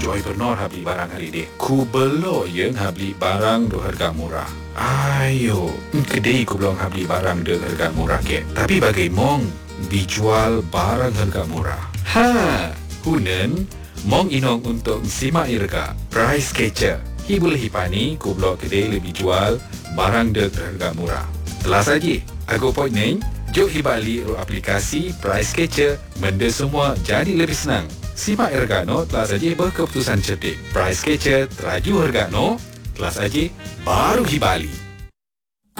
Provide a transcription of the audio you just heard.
joy benar habli barang hari ni. Ku belum yang habli barang do harga murah. Ayo, kedai ku belum habli barang do harga murah ke. Tapi bagai mong dijual barang harga murah. Hunen mong inong untuk simak irga price catcher. Hibul hipani ku blok kedai lebih jual barang do harga murah. Telah saja, aku point ni. Jom hibali ru aplikasi Price Catcher, benda semua jadi lebih senang. Simak Ergano telah saja berkeputusan cerdik. Price Catcher teraju Ergano telah saja baru hibali.